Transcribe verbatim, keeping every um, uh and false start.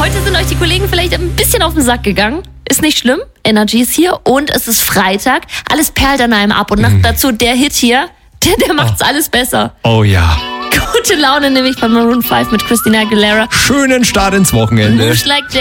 Heute sind euch die Kollegen vielleicht ein bisschen auf den Sack gegangen. Ist nicht schlimm. Energy ist hier und es ist Freitag. Alles perlt an einem ab und nach, dazu der Hit hier, der, der macht's alles besser. Oh ja. Gute Laune nämlich bei Maroon fünf mit Christina Aguilera. Schönen Start ins Wochenende. Moves like